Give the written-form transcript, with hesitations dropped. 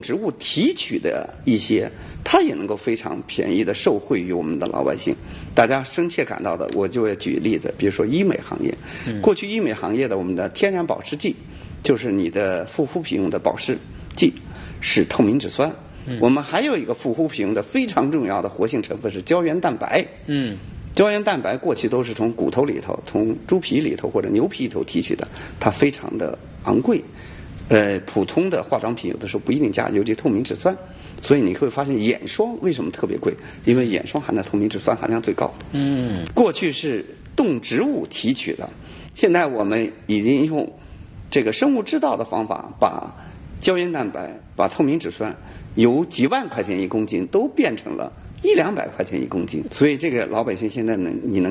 植物提取的一些，它也能够非常便宜的受惠于我们的老百姓。大家深切感到的，我就要举例子，比如说医美行业。过去医美行业的我们的天然保湿剂，就是你的护肤品用的保湿剂，是透明质酸。我们还有一个护肤品用的非常重要的活性成分是胶原蛋白。胶原蛋白过去都是从骨头里头、从猪皮里头或者牛皮里头提取的，它非常的昂贵。普通的化妆品有的时候不一定加，尤其透明质酸，所以你会发现眼霜为什么特别贵？因为眼霜含的透明质酸含量最高。过去是动植物提取的，现在我们已经用这个生物制造的方法，把胶原蛋白、把透明质酸由几万块钱1公斤都变成了100-200块钱1公斤，所以这个老百姓现在你能